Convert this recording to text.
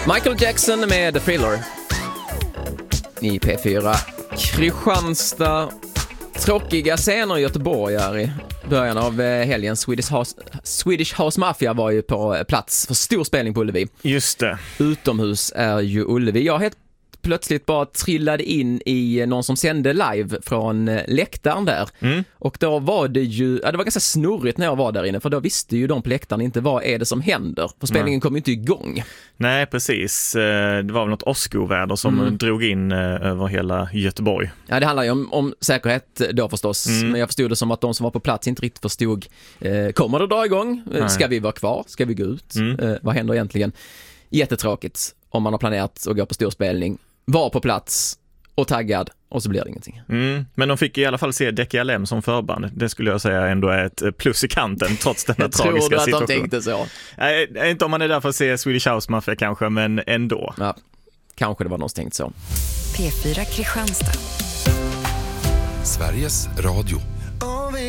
Michael Jackson med The Thriller i P4. Kristianstad. Tråkiga scener i Göteborg här i början av helgen. Swedish House Mafia var ju på plats för stor spelning på Ullevi. Just det. Utomhus är ju Ullevi. Jag helt plötsligt bara trillade in i någon som sände live från läktaren där. Och då var det ju, det var ganska snurrigt när jag var där inne, för då visste ju de på läktaren inte vad är det som händer. För spelningen kom ju inte igång. Nej, precis. Det var väl något åskoväder som drog in över hela Göteborg. Ja, det handlar ju om säkerhet då förstås. Men jag förstod det som att de som var på plats inte riktigt förstod, kommer det dra igång? Ska vi vara kvar? Ska vi gå ut? Vad händer egentligen? Jättetråkigt om man har planerat att gå på storspelning. Var på plats och taggad och så blir det ingenting. Men de fick i alla fall se Deki Alem som förband. Det skulle jag säga ändå är ett plus i kanten trots den här tragiska situationen. Jag tror att de tänkte så. Nej, inte om man är där för att se Swedish House Mafia kanske, men ändå. Ja, kanske det var någon tänkt så. P4 Kristianstad. Sveriges Radio.